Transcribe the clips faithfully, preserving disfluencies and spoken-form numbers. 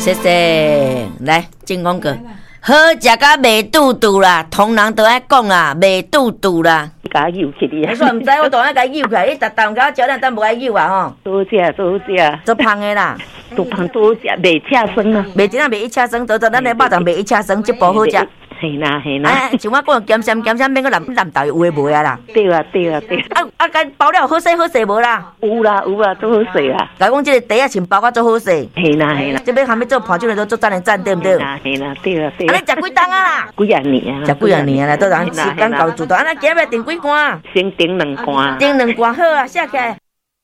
谢谢，来进广告。好食甲袂肚肚啦，通人都爱讲啊，袂肚肚啦。 甲扭起你啊！ 我说毋知，我当然甲扭起来，你逐当甲我招两单无爱扭啊吼。 多食多食， 做芳的啦， 多芳多食，袂吃酸啊。 袂真啊，袂一车酸，倒倒咱的肉粽袂一车酸，这部好食。 嘿啦嘿啦， 哎，像我讲咸咸咸咸，免个南南豆有诶无啊啦？ 对啊对啊对啊。 啊啊，甲包了好势好势无啦？ 有啦有啦，都好势啦。 甲讲这个茶啊，穿包甲做好势。 嘿啦嘿啦， 这边还没做盘酒的都做赞的赞，对不对？ 嘿啦嘿啦，对啊对啊。 啊，你食几档啊啦？ 几啊年啊？ 食几啊年啊啦？都人时间够主动，啊，咱今日要订几罐？ 先订两罐。 订两罐好啊，写起来。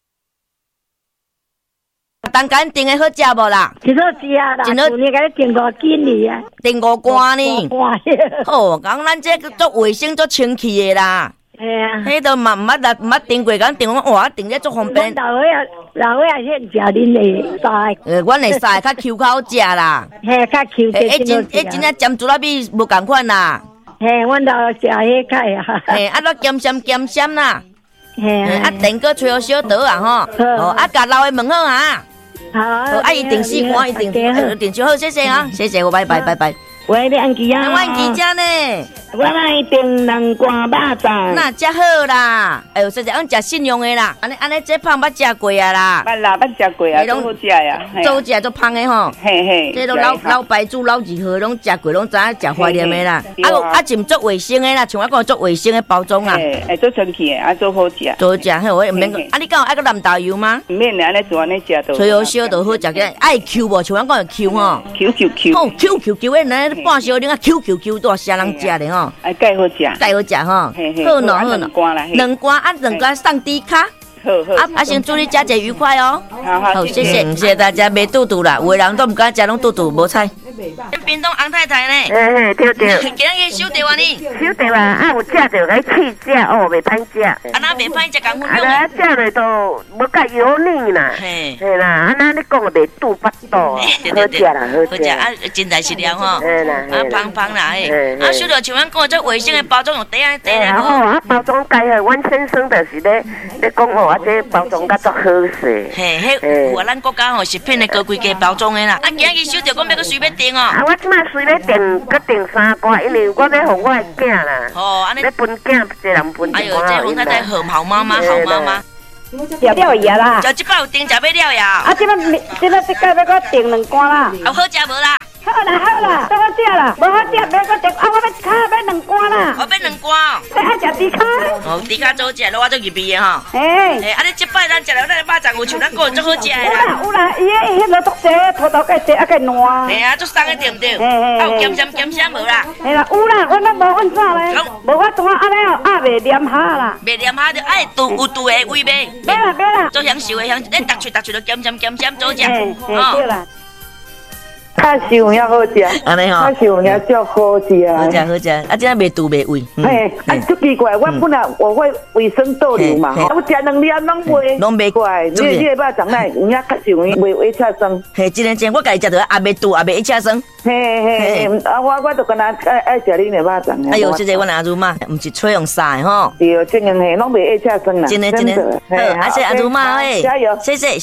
当间订的好食无啦？ 真好食啦！去年甲你订五斤哩啊， 订五罐呢。 五罐。 哦，讲咱这个做卫生做清气的啦。 系啊。 迄都嘛毋捌啦，毋捌订过，讲订我哇，订咧做方便。 老伙仔，老伙仔先食恁的菜。 呃，阮的菜较 Q 较好食啦。 嘿，较 Q 诶，迄真迄真正尖猪肉米无共款啦。 嘿，阮老食迄开啊。 嘿，啊，咱咸咸咸咸啦。 嘿啊。 啊，订个吹好小刀啊吼。哦，啊，甲老的问好啊。 好， 啊，伊订四罐，伊订订就好，谢谢啊，谢谢我，拜拜拜拜。 喂，你安记啊？ 我安记遮呢。 我来订两罐肉粽。 那遮好啦，哎呦，实在俺食信用的啦，安尼安尼这胖捌食过啊啦。 捌啦，捌食过啊，都好食呀。 做好食做胖的吼。 嘿嘿。 这都老老白煮老二号拢食过，拢知影食怀念的啦。啊啊，真做卫生的啦，像我讲做卫生的包装啦。 哎，哎，做清气的，啊做好食。 做好食，嘿，我唔免讲。啊，你讲爱个蓝豆油吗？ 唔免安尼做安尼食都。 吹好烧就好食个，爱 Q 无？像我讲 Q 吼。 Q Q Q。 哦 ，Q Q Q 的，那半烧零啊 Q Q Q 多啥人食的吼？ 哎，介好食。 介好食吼。好喏好喏。两罐啊，两罐上低卡。 好好。 啊啊，先祝你佳节愉快哦。 好好， 好，谢谢，谢谢大家，袂肚肚啦，有的人都唔敢食，拢肚肚无菜。屏东洪太太呢？ 嘿嘿，对对。 今日收地话呢？ 收地话，啊有食着来试食，哦，袂歹食。啊那袂歹食，讲分享。啊，食落都无介油腻啦。嘿。嘿啦，啊那你讲袂肚巴肚，好食啦，好食。 好食啊，真材实料吼。 嘿啦。 啊，芳芳啦，嘿。啊，收到像阮讲这卫生的包装用底啊底啦。 好啊，包装介好，阮先生就是咧咧讲哦，啊这包装甲足好势。 嘿，迄有啊，咱国家吼食品的高规格包装的啦。啊，今日收到讲要搁随便订哦。 啊，我即摆随便订，搁订三罐，因为我要互我的囝啦。 哦，安尼。 要分囝，一人分一罐。 哎呦，这洪太太好好妈妈，好妈妈。 食了伊啊啦。 就即摆有订食要了呀。 啊，即摆即摆即摆要搁订两罐啦。 啊，好食无啦？ 好啦好啦，都好食啦，无好食要搁订，啊，我要卡要两罐啦。 我要两罐。 哎，爱食猪卡。 哦，猪卡做食，落我做入味的吼。 哎。 哎，啊，你即摆咱食了咱肉粽有像咱讲做好食的啦。 有啦有啦，伊迄迄落足济，土豆介济，啊介烂。 嘿啊，做送的对不对？ 嘿嘿。 啊，有咸咸咸咸无啦？ 嘿啦，有啦，我那无阮啥咧？无我当啊安尼哦，啊袂黏下啦。 袂黏下就爱度有度的味味。 别啦别啦。 做享受的享，你逐喙逐喙都咸咸咸咸做食。 嘿嘿对啦。 较受遐好食， 安尼吼， 较受遐足好食啊！ 好食好食，啊，这样袂肚袂胃。 嘿，啊，足奇怪，我本来我会卫生倒流嘛，我食两粒拢袂， 拢袂怪，你你肉粽来，有影较受袂胃切酸。 嘿，真真，我家己食到也袂肚也袂一切酸。 嘿嘿，啊，我我就跟他爱爱食恁的肉粽。 哎呦，这个阮阿祖妈，毋是吹用晒吼。 对，真的嘿，拢袂一切酸啦。 真的真的，好，谢谢阿祖妈嘿， 加油， 谢谢。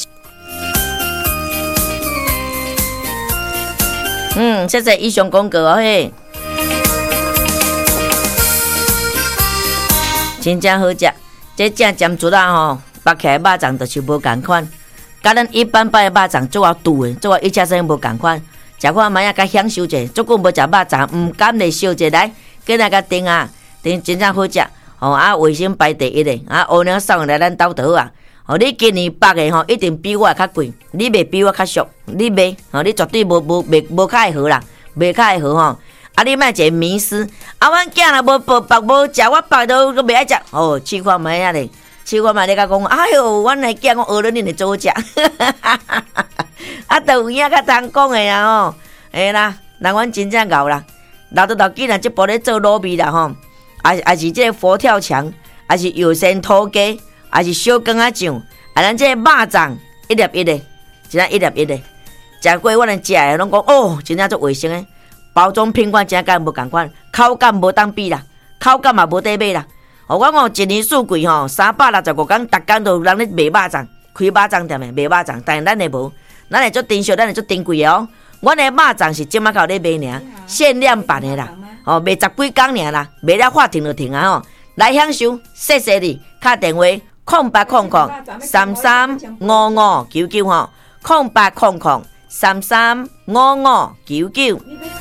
嗯，谢谢以上广告哦嘿，真正好食。这正尖猪啦吼，剥起来肉粽就是无共款，甲咱一般般的肉粽做啊煮的，做啊一切生无共款。食看卖啊，甲享受者，足久无食肉粽，毋甘来烧者来，跟那个订啊，订真正好食。吼啊，卫生排第一的，啊，乌娘送来咱兜倒啊。哦，你今年剥的吼，一定比我较贵，你卖比我较俗，你卖吼，你绝对无无卖无较会好啦，卖较会好吼。啊，你莫一个迷失，啊，阮囝若无剥剥无食，我剥都都袂爱食。哦，试看卖啊咧，试看卖咧甲讲，哎哟，阮的囝我学了恁会做食，啊，都有影较通讲的啦吼，嘿啦，人阮真正敖啦，老都老囡仔即步咧做糯米啦吼，也也是即个佛跳墙，也是油煎土鸡。还是小羹仔酱，啊，咱这肉粽一粒一粒，真正一粒一粒，食过阮的食的拢讲哦，真正足卫生的，包装品管真敢无共款，口感无当比啦，口感嘛无得买啦。哦，我讲一年四季吼，三百六十五天，逐工都有人咧卖肉粽，开肉粽店的卖肉粽，但是咱的无，咱的足珍惜，咱的足珍贵的哦。 阮的肉粽是即马到咧卖尔，限量版的啦，哦，卖十几工尔啦，卖了话停就停啊吼，来享受，谢谢你，打电话空八空空三三五五九九吼，空八空空三三五五九九。